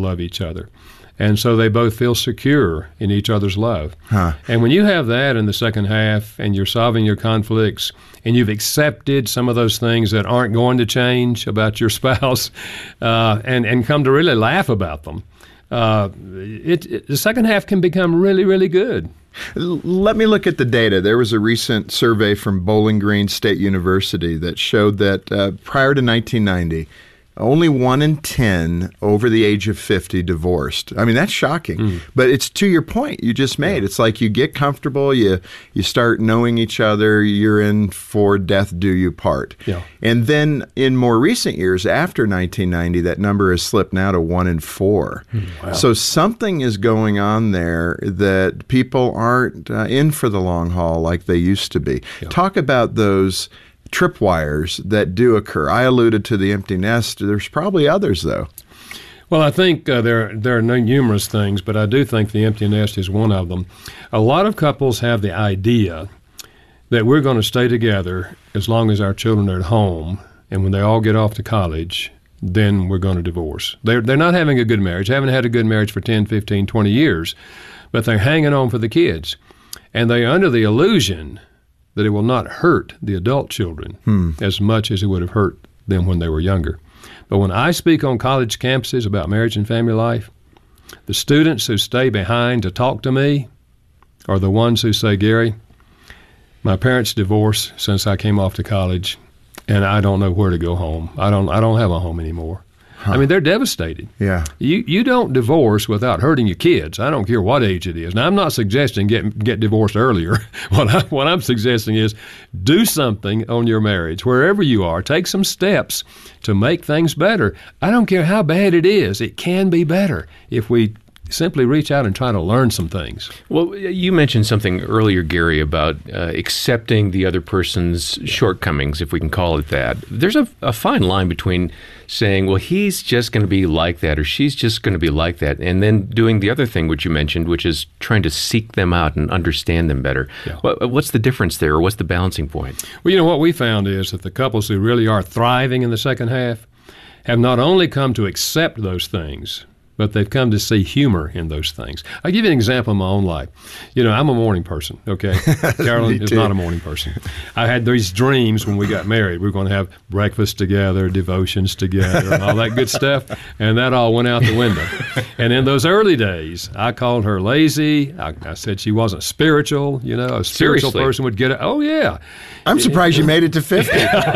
love each other. And so they both feel secure in each other's love. And when you have that in the second half and you're solving your conflicts and you've accepted some of those things that aren't going to change about your spouse and come to really laugh about them, the second half can become really, really good. Let me look at the data. There was a recent survey from Bowling Green State University that showed that prior to 1990, only 1 in 10 over the age of 50 divorced. I mean, that's shocking. But it's to your point you just made. It's like you get comfortable, you start knowing each other, you're in for death do you part. And then in more recent years, after 1990, that number has slipped now to 1 in 4. So something is going on there that people aren't in for the long haul like they used to be. Talk about those tripwires that do occur. I alluded to the empty nest. There's probably others, though. Well, I think there are numerous things, but I do think the empty nest is one of them. A lot of couples have the idea that we're going to stay together as long as our children are at home, and when they all get off to college, then we're going to divorce. They're not having a good marriage, haven't had a good marriage for 10, 15, 20 years, but they're hanging on for the kids. And they're under the illusion that it will not hurt the adult children as much as it would have hurt them when they were younger. But when I speak on college campuses about marriage and family life, the students who stay behind to talk to me are the ones who say, Gary, my parents divorced since I came off to college, and I don't know where to go home. I don't have a home anymore. I mean, they're devastated. You don't divorce without hurting your kids. I don't care what age it is. Now, I'm not suggesting get divorced earlier. What I'm suggesting is do something on your marriage, wherever you are. Take some steps to make things better. I don't care how bad it is. It can be better if we simply reach out and try to learn some things. Well, you mentioned something earlier, Gary, about accepting the other person's shortcomings, if we can call it that. There's a fine line between saying, well, he's just going to be like that, or she's just going to be like that, and then doing the other thing which you mentioned, which is trying to seek them out and understand them better. What's the difference there, or what's the balancing point? Well, what we found is that the couples who really are thriving in the second half have not only come to accept those things, but they've come to see humor in those things. I'll give you an example of my own life. I'm a morning person, okay? Carolyn is not a morning person. I had these dreams when we got married. We were going to have breakfast together, devotions together, and all that good stuff, and that all went out the window. And in those early days, I called her lazy. I said she wasn't spiritual. A spiritual person would get it. Oh, yeah. I'm surprised you made it to 50.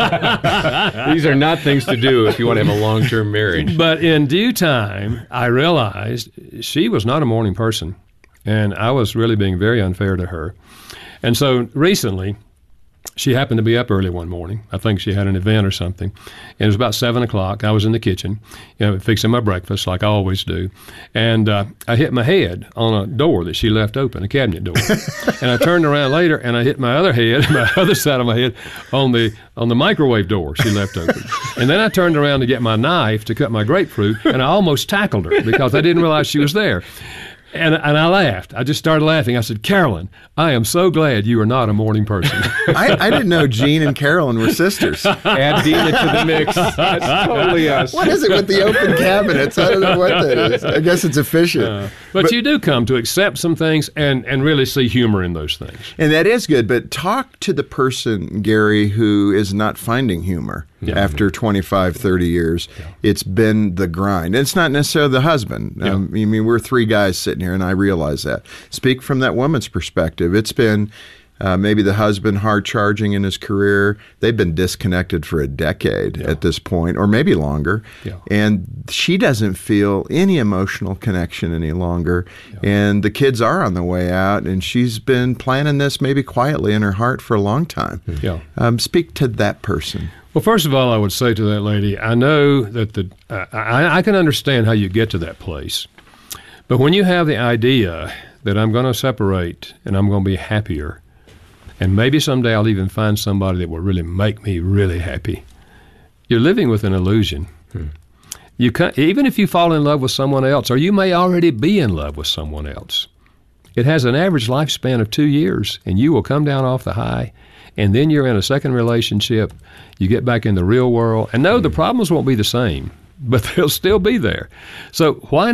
These are not things to do if you want to have a long-term marriage. But in due time, I realized she was not a morning person, and I was really being very unfair to her. And so recently, she happened to be up early one morning. I think she had an event or something. And it was about 7 o'clock. I was in the kitchen, fixing my breakfast like I always do. And I hit my head on a door that she left open, a cabinet door. And I turned around later, and I hit my other side of my head on the microwave door she left open. And then I turned around to get my knife to cut my grapefruit, and I almost tackled her because I didn't realize she was there. And I laughed. I just started laughing. I said, Carolyn, I am so glad you are not a morning person. I didn't know Jean and Carolyn were sisters. Add Dina to the mix. That's totally us. What is it with the open cabinets? I don't know what that is. I guess it's efficient. But you do come to accept some things and really see humor in those things. And that is good. But talk to the person, Gary, who is not finding humor. After 25, 30 years, it's been the grind. It's not necessarily the husband. I mean, we're three guys sitting here, and I realize that. Speak from that woman's perspective. It's been maybe the husband hard charging in his career. They've been disconnected for a decade at this point, or maybe longer. And she doesn't feel any emotional connection any longer. And the kids are on the way out, and she's been planning this maybe quietly in her heart for a long time. Speak to that person. Well, first of all, I would say to that lady, I know that I can understand how you get to that place. But when you have the idea that I'm going to separate and I'm going to be happier, and maybe someday I'll even find somebody that will really make me really happy, you're living with an illusion. You can't, even if you fall in love with someone else, or you may already be in love with someone else, it has an average lifespan of 2 years, and you will come down off the high, and then you're in a second relationship. You get back in the real world, and no, the problems won't be the same, but they'll still be there. So why